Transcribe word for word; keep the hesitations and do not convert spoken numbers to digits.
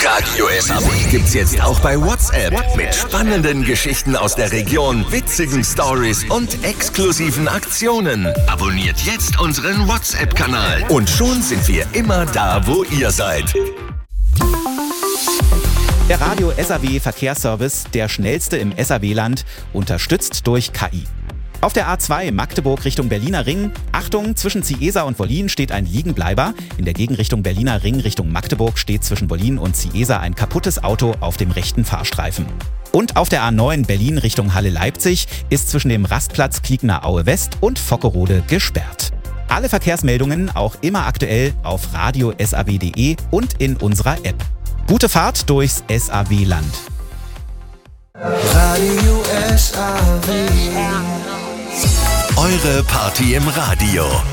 Radio S A W gibt's jetzt auch bei WhatsApp mit spannenden Geschichten aus der Region, witzigen Stories und exklusiven Aktionen. Abonniert jetzt unseren WhatsApp-Kanal und schon sind wir immer da, wo ihr seid. Der Radio S A W Verkehrsservice, der schnellste im S A W-Land, unterstützt durch K I. Auf der A zwei Magdeburg Richtung Berliner Ring, Achtung, zwischen Ciesa und Wollin steht ein Liegenbleiber. In der Gegenrichtung Berliner Ring Richtung Magdeburg steht zwischen Wollin und Ciesa ein kaputtes Auto auf dem rechten Fahrstreifen. Und auf der A neun Berlin Richtung Halle-Leipzig ist zwischen dem Rastplatz Kliegner Aue West und Fockerode gesperrt. Alle Verkehrsmeldungen auch immer aktuell auf radio S A W punkt de und in unserer App. Gute Fahrt durchs S A W-Land. Radio S A W. Eure Party im Radio.